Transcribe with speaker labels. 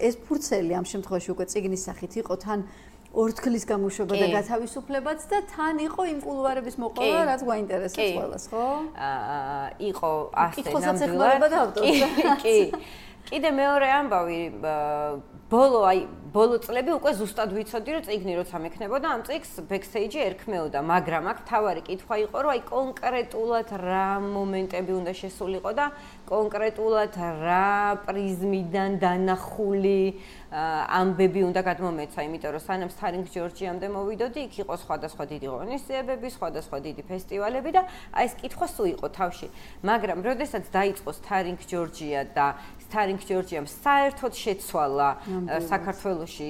Speaker 1: ეს ფურცელი ამ შემთხვევაში უკვე წიგნის სახით იყო თან ორთქლის გამოშვება და გათავისუფლებაც და თან იყო იმ კულუარების მოყოლა, რაც გვაინტერესებს ყველას, ხო?
Speaker 2: იყო ასე
Speaker 1: ნამდვილად.
Speaker 2: კი. კიდე მეორე ამბავი ბოლო წლები უკვე ზუსტად ვიცოდი, რომ წიგნი როცა მექნებოდა, ამ წიგს ბექსტეიჯი ერქმეოდა, მაგრამ აქ თავარი კითხვა იყო, რომ აი კონკრეტულად რა მომენტები უნდა შესულიყო და კონკრეტულად რა პრიზმიდან დანახული ამბები უნდა გადმომეცა, იმიტომ რომ სანამ სტარინგ ჯორჯიამდე მოვიდოდი, იქ იყო სხვადასხვა დიდი ღონისძიებები, სხვადასხვა დიდი ფესტივალები და აი ეს კითხვა სულ იყო თავში. მაგრამ როდესაც დაიწყო სტარინგ ჯორჯია და სტარინგ ჯორჯიამ საერთოდ შეცვალა საქართველოში